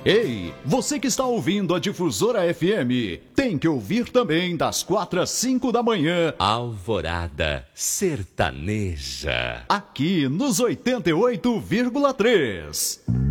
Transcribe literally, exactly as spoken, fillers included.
Ei, você que está ouvindo a Difusora F M, tem que ouvir também das quatro às cinco da manhã. Alvorada Sertaneja. Aqui nos oitenta e oito vírgula três.